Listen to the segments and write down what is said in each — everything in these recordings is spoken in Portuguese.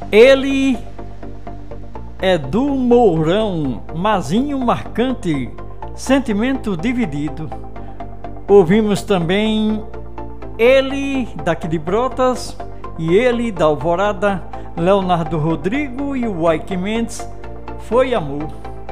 Ele é do Mourão, Mazinho Marcante, Sentimento Dividido. Ouvimos também Ele, daqui de Brotas, e Ele, da Alvorada, Leonardo Rodrigo e o Ike Mendes, Foi Amor.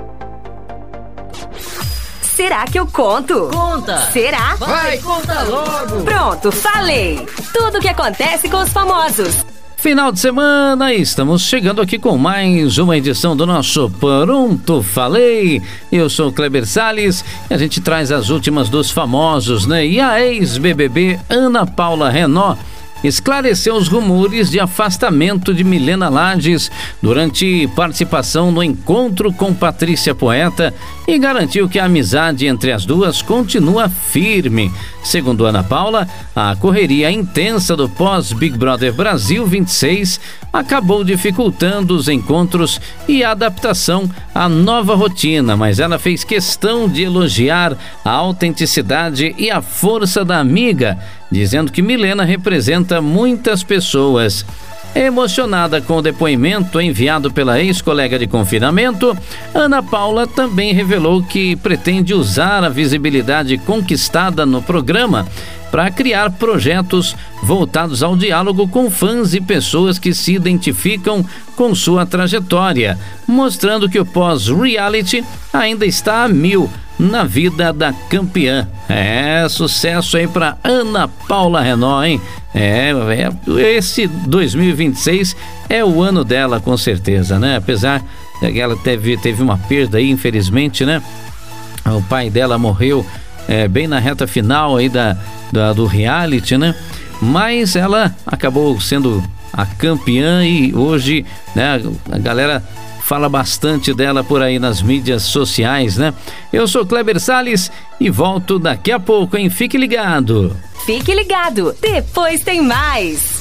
Será que eu conto? Conta! Será? Vai, conta logo! Pronto, falei! Tudo o que acontece com os famosos. Final de semana, estamos chegando aqui com mais uma edição do nosso Pronto Falei. Eu sou o Kleber Salles e a gente traz as últimas dos famosos, né? E a ex-BBB Ana Paula Renault esclareceu os rumores de afastamento de Milena Lages durante participação no encontro com Patrícia Poeta e garantiu que a amizade entre as duas continua firme. Segundo Ana Paula, a correria intensa do pós-Big Brother Brasil 26 acabou dificultando os encontros e a adaptação à nova rotina, mas ela fez questão de elogiar a autenticidade e a força da amiga, dizendo que Milena representa muitas pessoas. Emocionada com o depoimento enviado pela ex-colega de confinamento, Ana Paula também revelou que pretende usar a visibilidade conquistada no programa para criar projetos voltados ao diálogo com fãs e pessoas que se identificam com sua trajetória, mostrando que o pós-reality ainda está a mil na vida da campeã. Sucesso aí para Ana Paula Renault, hein? Esse 2026 é o ano dela, com certeza, né? Apesar que ela teve uma perda aí, infelizmente, né? O pai dela morreu bem na reta final aí do reality, né? Mas ela acabou sendo a campeã e hoje, né, a galera fala bastante dela por aí nas mídias sociais, né? Eu sou Kleber Salles e volto daqui a pouco, hein? Fique ligado! Fique ligado, depois tem mais!